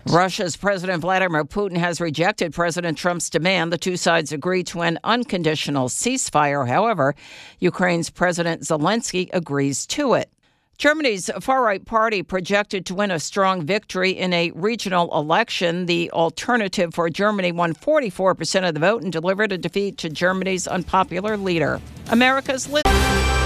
Russia's President Vladimir Putin has rejected President Trump's demand the two sides agree to an unconditional ceasefire. However, Ukraine's President Zelensky agrees to it. Germany's far-right party projected to win a strong victory in a regional election. The Alternative for Germany won 44% of the vote and delivered a defeat to Germany's unpopular leader. America's